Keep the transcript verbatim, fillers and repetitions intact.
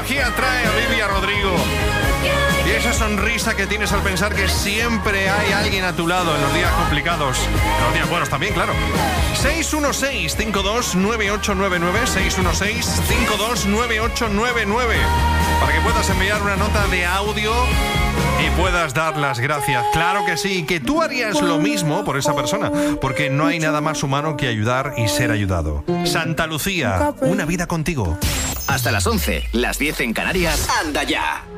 energía trae Olivia Rodrigo. Y esa sonrisa que tienes al pensar que siempre hay alguien a tu lado en los días complicados. En los días buenos también, claro. seis uno seis, cinco dos nueve ocho nueve nueve, seis uno seis, cinco dos nueve ocho nueve nueve, para que puedas enviar una nota de audio y puedas dar las gracias. Claro que sí, que tú harías lo mismo por esa persona, porque no hay nada más humano que ayudar y ser ayudado. Santa Lucía, una vida contigo. Hasta las once, las diez en Canarias. ¡Anda ya!